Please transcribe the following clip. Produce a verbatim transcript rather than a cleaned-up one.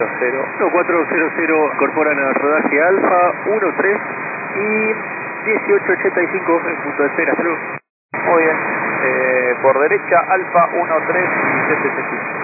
uno cuatro cero cero, incorporan a rodaje Alfa uno tres y dieciocho ochenta y cinco en punto de espera. Salud. Muy bien, eh, por derecha Alfa uno tres y C C C.